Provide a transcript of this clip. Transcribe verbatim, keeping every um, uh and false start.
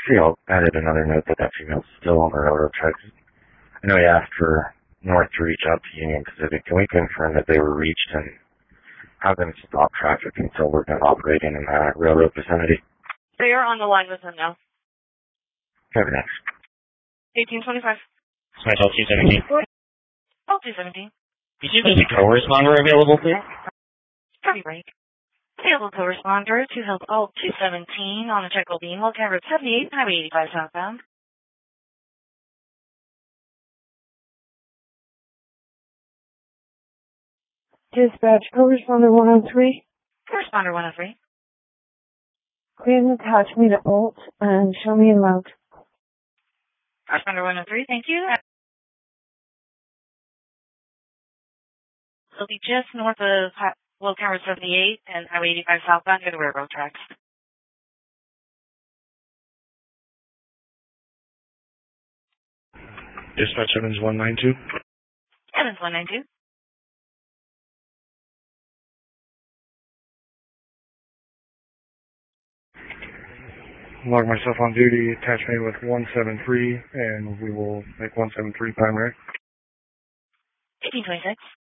see, I'll added another note that that female's still on the railroad tracks. I know he asked for North to reach out to Union Pacific. Can we confirm that they were reached and have them stop traffic until we're done operating in that railroad vicinity? They are on the line with them now. Okay, next. eighteen twenty-five. Smithville two seventeen. Oh, two seventeen. You see there's a co-responder available, please? Copy break. Available co-responder to help all two seventeen on the Checkle Beam, located Route seventy-eight, Highway eighty-five southbound. Dispatch, co-responder one oh three. Co-responder one oh three. Please attach me to Bolt and show me in route. Co-responder one oh three, thank you. It'll be just north of Local Route seventy-eight and Highway eighty-five southbound near the railroad tracks. Dispatch Evans one nine two. Evans one nine two. Log myself on duty, attach me with one seven three, and we will make one seven three primary. eighteen twenty-six.